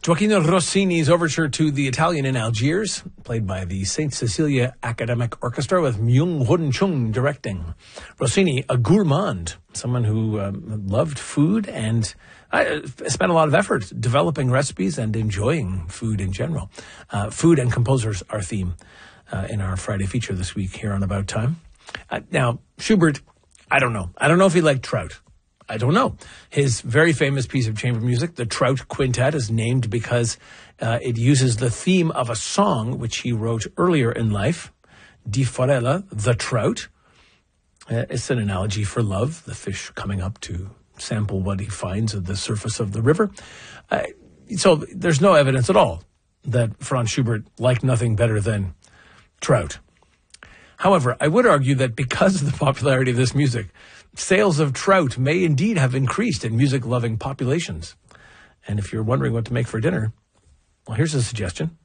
Gioacchino Rossini's overture to The Italian in Algiers, played by the St. Cecilia Academic Orchestra with Myung Hun Chung directing. Rossini, a gourmand, someone who loved food and spent a lot of effort developing recipes and enjoying food in general. Food and composers, our theme in our Friday feature this week here on About Time. Now, Schubert, I don't know. I don't know if he liked trout. I don't know. His very famous piece of chamber music, the Trout Quintet, is named because it uses the theme of a song which he wrote earlier in life, Di Forella, the trout. It's an analogy for love, the fish coming up to sample what he finds at the surface of the river. So there's no evidence at all that Franz Schubert liked nothing better than trout. However, I would argue that because of the popularity of this music, sales of trout may indeed have increased in music-loving populations. And if you're wondering what to make for dinner, well, here's a suggestion.